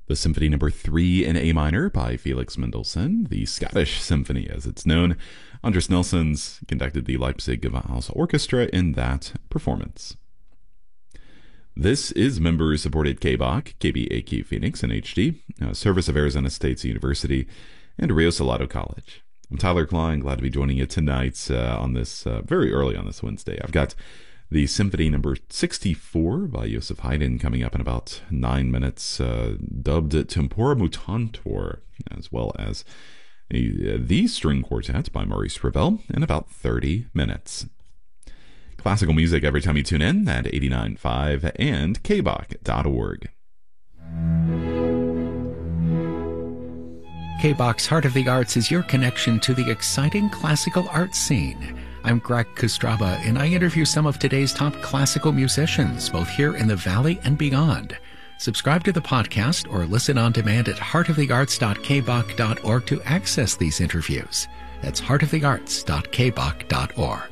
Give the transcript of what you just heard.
The Symphony Number 3 in A minor by Felix Mendelssohn, the Scottish Symphony as it's known. Andres Nelsons conducted the Leipzig Gewandhaus Orchestra in that performance. This is member-supported KBAQ, KBAQ Phoenix in HD, service of Arizona State University, and Rio Salado College. I'm Tyler Klein, glad to be joining you tonight on this very early on this Wednesday. I've got the Symphony Number 64 by Joseph Haydn coming up in about 9 minutes, dubbed Tempora Mutantur, as well as the String Quartet by Maurice Ravel in about 30 minutes. Classical music every time you tune in at 89.5 and kbach.org. KBAQ's Heart of the Arts is your connection to the exciting classical arts scene. I'm Greg Kostraba, and I interview some of today's top classical musicians, both here in the Valley and beyond. Subscribe to the podcast or listen on demand at heartofthearts.kbach.org to access these interviews. That's heartofthearts.kbach.org.